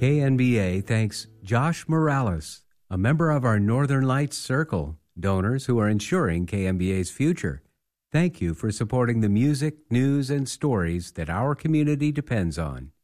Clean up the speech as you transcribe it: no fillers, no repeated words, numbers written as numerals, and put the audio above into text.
KNBA thanks Josh Morales, a member of our Northern Lights Circle, donors who are ensuring KNBA's future. Thank you for supporting the music, news, and stories that our community depends on.